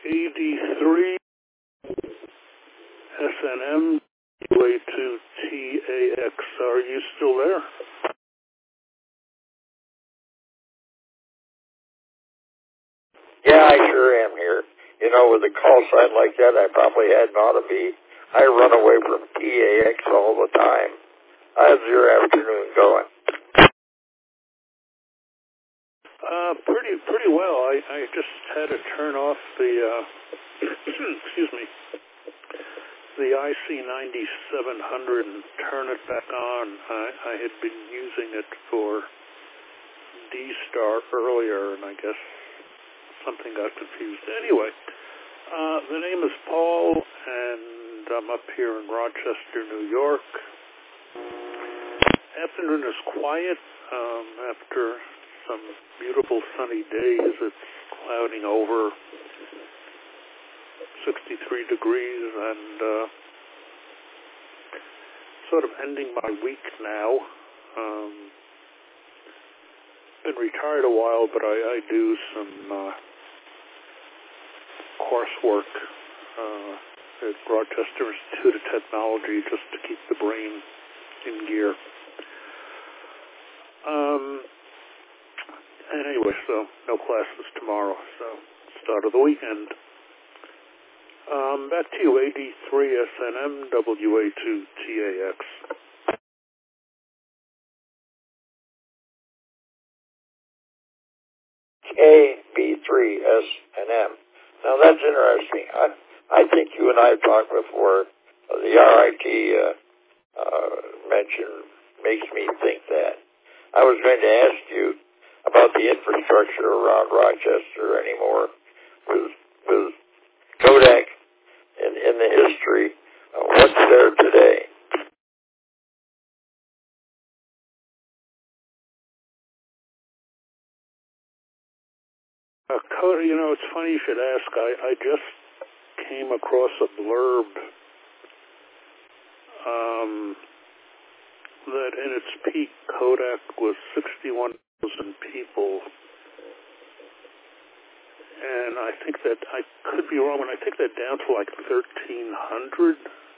AD3 SNM UA2TAX. Are you still there? Yeah, I sure am here. You know, with a call sign like that, I probably hadn't ought to be. I run away from TAX all the time. How's your afternoon going? Pretty well. I just had to turn off the excuse me, the IC9700 and turn it back on. I had been using it for D-Star earlier, and I guess something got confused. Anyway, the name is Paul, and I'm up here in Rochester, New York. Afternoon is quiet. After some beautiful sunny days, it's clouding over, 63 degrees, and sort of ending my week now. Been retired a while, but I do some coursework at Rochester Institute of Technology just to keep the brain in gear. And anyway, so no classes tomorrow, so start of the weekend. Back to you, AD3 SNM WA2 TAX. KB3 SNM. Now that's interesting. I think you and I have talked before. The RIT mention makes me think that. I was going to ask you about the infrastructure around Rochester anymore with Kodak in the history. What's there today? Kodak, you know, it's funny you should ask. I just came across a blurb that in its peak, Kodak was 61,000 people. And I think that, I could be wrong, and I take that down to like 1,300.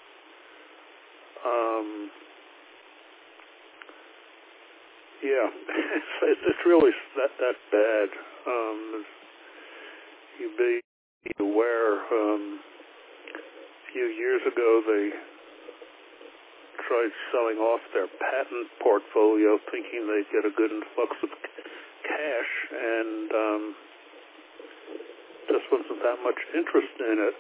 Yeah, it's really that bad. You be aware, a few years ago they tried selling off their patent portfolio thinking they'd get a good influx of cash, and just wasn't that much interest in it.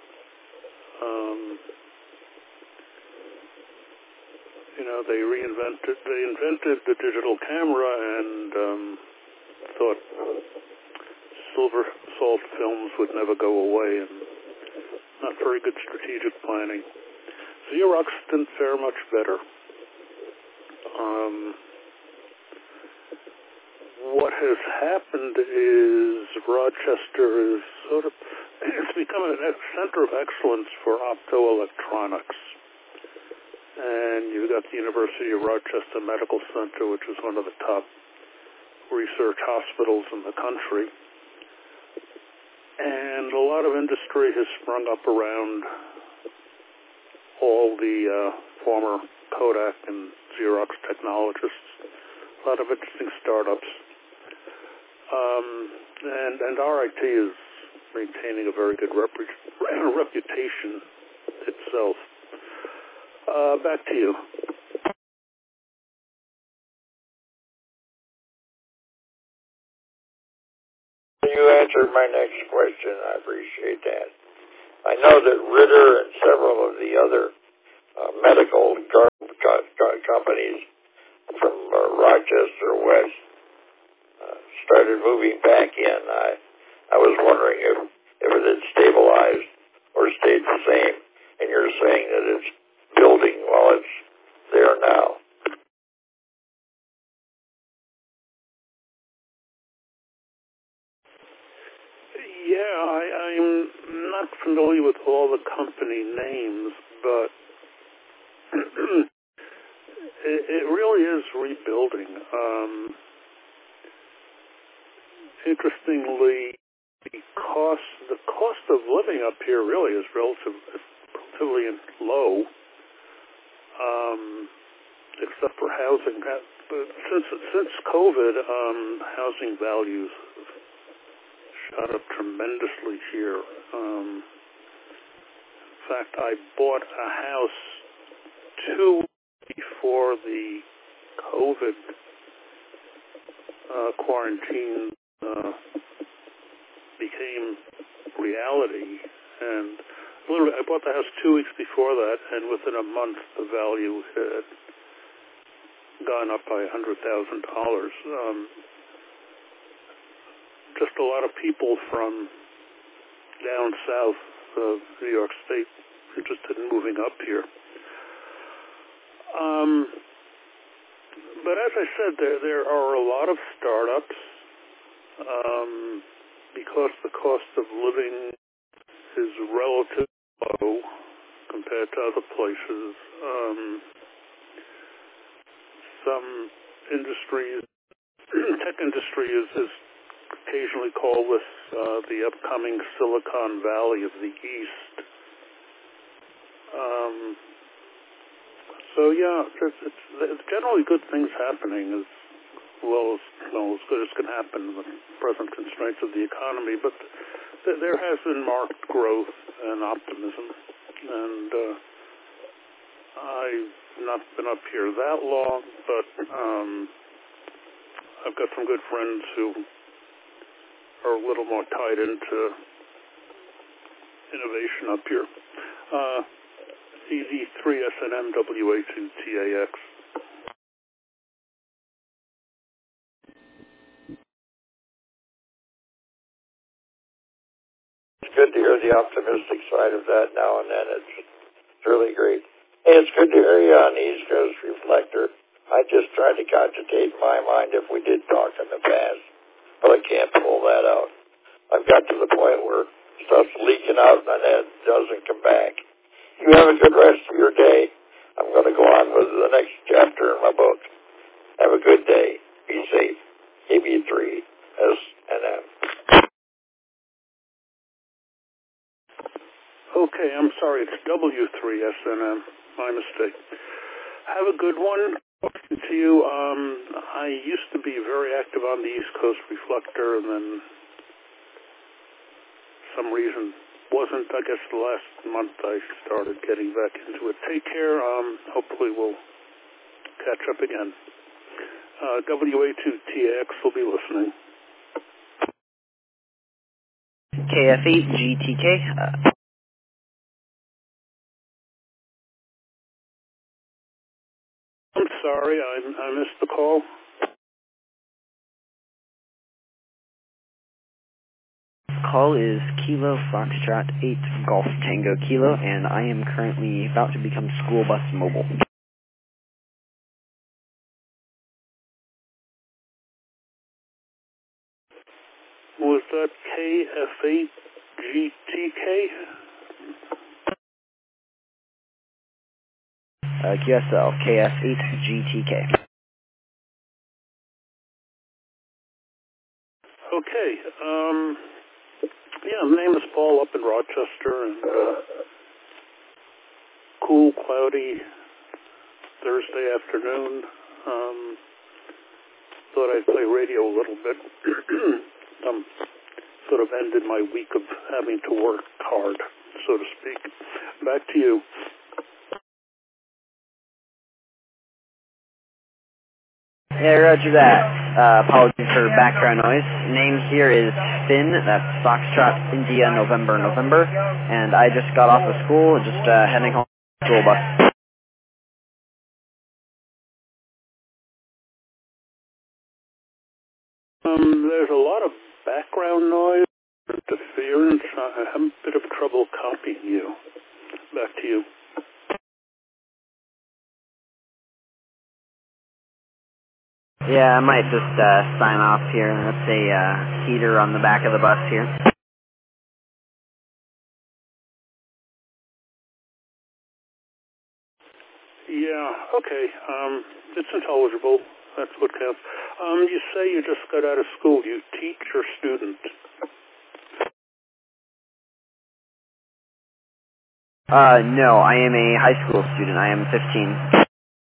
You know, they invented the digital camera and thought silver salt films would never go away, and not very good strategic planning. Xerox didn't fare much better. What has happened is Rochester is sort of, it's become a center of excellence for optoelectronics. And you've got the University of Rochester Medical Center, which is one of the top research hospitals in the country. And a lot of industry has sprung up around all the former Kodak and Xerox technologists. A lot of interesting startups. And RIT is maintaining a very good reputation itself. Back to you. You answered my next question. I appreciate that. I know that Ritter and several of the other medical companies from Rochester West started moving back in. I was wondering if it had stabilized or stayed the same, and you're saying that it's building while it's there now. Yeah, I'm not familiar with all the company names, but it really is rebuilding. Interestingly, because the cost of living up here really is relatively low, except for housing. But since COVID, housing values have shot up tremendously here. In fact, I bought a house 2 weeks before the COVID quarantine became reality, and literally I bought the house 2 weeks before that, and within a month the value had gone up by $100,000. Just a lot of people from down south of New York State interested in moving up here. But as I said, there are a lot of startups because the cost of living is relatively low compared to other places. Some industries, tech industry is occasionally called this the upcoming Silicon Valley of the East. So yeah, it's generally good things happening as well as good as can happen with present constraints of the economy. But there has been marked growth and optimism, and I've not been up here that long, but I've got some good friends who are a little more tied into innovation up here. EZ3SNMWA2TAX. It's good to hear the optimistic side of that now and then. It's really great. Hey, it's good to hear you on the East Coast Reflector. I just tried to cogitate in my mind if we did talk in the past, but I can't pull that out. I've got to the point where stuff's leaking out and then it doesn't come back. You have a good rest of your day. I'm going to go on with the next chapter in my book. Have a good day. Be safe. EZ3SNM. Okay, I'm sorry, it's W3SNM. My mistake. Have a good one. Talking to you. I used to be very active on the East Coast Reflector, and then some reason wasn't. I guess the last month I started getting back into it. Take care. Hopefully we'll catch up again. WA2TX will be listening. KF8GTK. I'm sorry, I missed the call. Call is Kilo Foxtrot 8 Golf Tango Kilo, and I am currently about to become school bus mobile. Was that KF8GTK? QSL, KF8GTK. Okay, yeah, the name is Paul up in Rochester, and cool, cloudy Thursday afternoon. Thought I'd play radio a little bit. Sort of ended my week of having to work hard, so to speak. Back to you. Yeah, roger that. Apologies for background noise. Name here is Finn. That's Foxtrot India November, and I just got off of school, just heading home to school bus. There's a lot of background noise, interference. I have a bit of trouble copying you. Back to you. Yeah, I might just sign off here. That's a heater on the back of the bus here. Yeah, okay. It's intelligible. That's what counts. You say you just got out of school. Do you teach or student? No, I am a high school student. I am 15.